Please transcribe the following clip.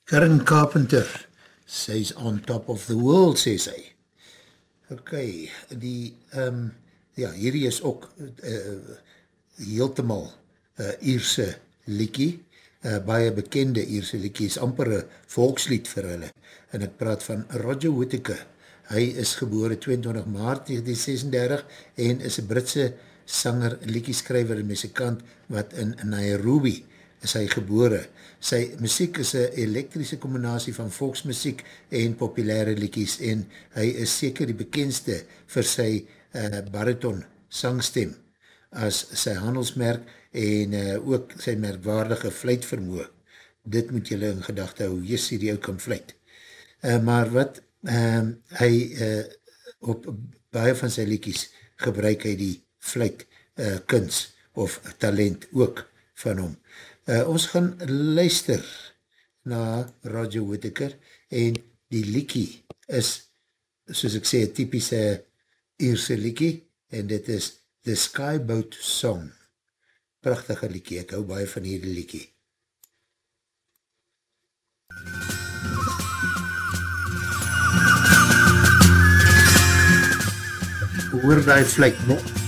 Karen Carpenter, sy's on top of the world, sê sy. Ok, hierdie is ook heeltemal Ierse liekie, baie bekende Ierse liekie, is amper een volkslied vir hulle, en ek praat van Roger Whittaker. Hy is gebore 22 maart 1936 en is een Britse sanger, liedjeskrywer en musikant wat in Nairobi is hy gebore. Sy muziek is een elektrische combinatie van volksmuziek en populaire liedjies en hy is seker die bekendste vir sy bariton sangstem as sy handelsmerk en ook sy merkwaardige fluitvermoë. Dit moet julle in gedagte hou, jy sê die ou kan fluit. Maar wat hy op baie van sy liedjies gebruik hy die fluit kuns of talent ook van hom. Ons gaan luister na Roger Whittaker en die liedjie is, soos ek sê, een typische Ierse liedjie en dit is The Skyboat Song. Prachtige liedjie, ek hou baie van hierdie liedjie. Hoor die fluit, ne?